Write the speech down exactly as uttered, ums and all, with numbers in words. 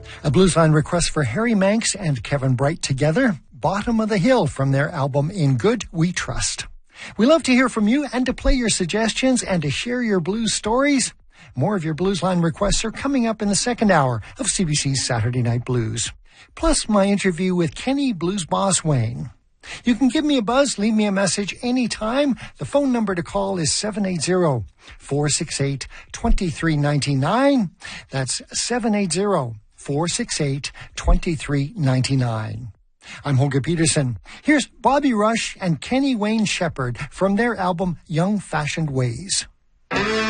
A Bluesline request for Harry Manx and Kevin Bright together, Bottom of the Hill from their album In Good We Trust. We love to hear from you and to play your suggestions and to share your blues stories. More of your Bluesline requests are coming up in the second hour of C B C's Saturday Night Blues. Plus my interview with Kenny Blues Boss Wayne. You can give me a buzz, leave me a message anytime. The phone number to call is seven eight zero, four six eight, two three nine nine. That's seven eight zero, four six eight, two three nine nine. I'm Holger Peterson. Here's Bobby Rush and Kenny Wayne Shepherd from their album Young Fashioned Ways.